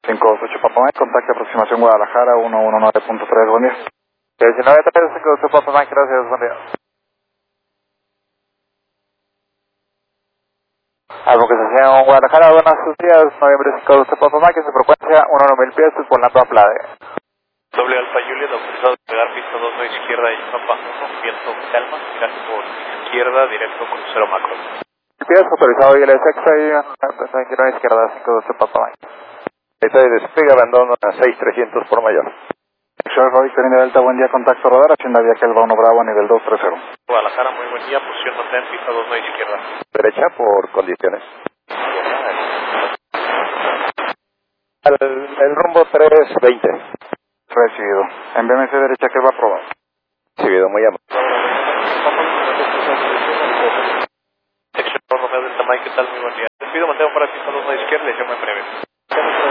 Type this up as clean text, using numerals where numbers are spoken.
528 Papa Mike, contacto aproximación Guadalajara 119.3, buen día. 19.3, 528 Papa Mike, gracias, buen día. Advocación Guadalajara, buenos días, noviembre 528 Papa Mike, en su frecuencia 19000 pies, volando a Plade. Doble Alfa Juliet, autorizado a pegar pista 2 izquierda y Papa 1, viento calma, giraje por izquierda, directo crucero macro. Pies, autorizado y el sexta y 29 izquierda, 528 Papa Mike. Esta de despegue, abandono a 6300 por mayor. Excelente, Victorina Delta, buen día, contacto radar, Hacienda Vía Kelva 1 Bravo, nivel 230. Guadalajara, muy buen día, posición mantén, pista 2 izquierda. Derecha por condiciones. El rumbo 320. Recibido. En BMC derecha que va a aprobar. Recibido, muy amable. Sección Romeo Delta Mike, ¿qué tal? Muy buen día. Les pido mantengan para pista 2 izquierda y llamo en breve.